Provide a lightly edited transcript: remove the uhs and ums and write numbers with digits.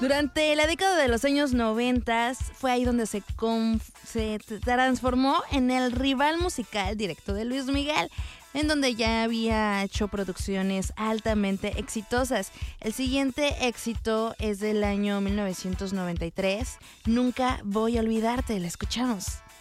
Durante la década de los años 90 fue ahí donde se transformó en el rival musical directo de Luis Miguel, en donde ya había hecho producciones altamente exitosas. El siguiente éxito es del año 1993, Nunca voy a olvidarte, la escuchamos.